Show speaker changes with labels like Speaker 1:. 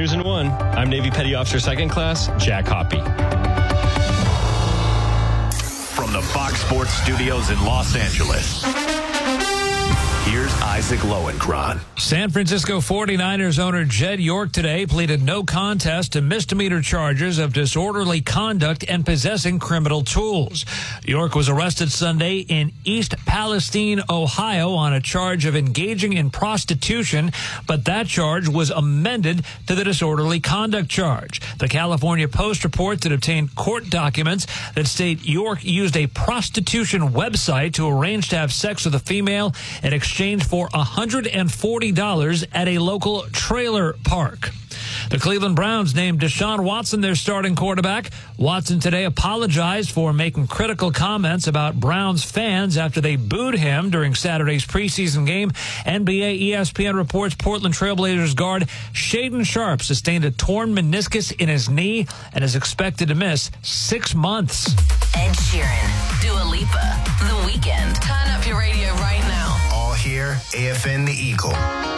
Speaker 1: News in 1. I'm Navy Petty Officer 2nd Class Jack Hoppy.
Speaker 2: From the Fox Sports Studios in Los Angeles, here's Isaac Lowenkron.
Speaker 3: San Francisco 49ers owner Jed York today pleaded no contest to misdemeanor charges of disorderly conduct and possessing criminal tools. York was arrested Sunday in East Palestine, Ohio, on a charge of engaging in prostitution, but that charge was amended to the disorderly conduct charge. The California Post reports it obtained court documents that state York used a prostitution website to arrange to have sex with a female in exchange for $140 at a local trailer park. The Cleveland Browns named Deshaun Watson their starting quarterback. Watson today apologized for making critical comments about Browns fans after they booed him during Saturday's preseason game. NBA ESPN reports Portland Trailblazers guard Shaedon Sharpe sustained a torn meniscus in his knee and is expected to miss 6 months.
Speaker 4: Ed Sheeran, Dua Lipa, The Weeknd. Turn up your radio right now.
Speaker 5: All here, AFN The Eagle.